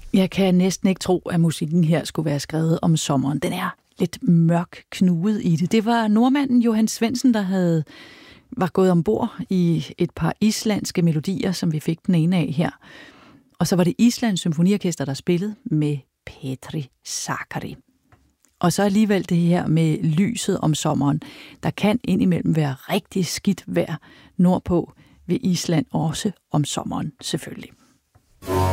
Jeg kan næsten ikke tro, at musikken her skulle være skrevet om sommeren. Den er lidt mørk knuget i det. Det var nordmanden Johan Svendsen, der var gået ombord i et par islandske melodier, som vi fik den ene af her. Og så var det Islands Symfoniorkester, der spillede med Petri Sakari. Og så alligevel det her med lyset om sommeren. Der kan indimellem være rigtig skidt vejr nordpå ved Island, også om sommeren selvfølgelig.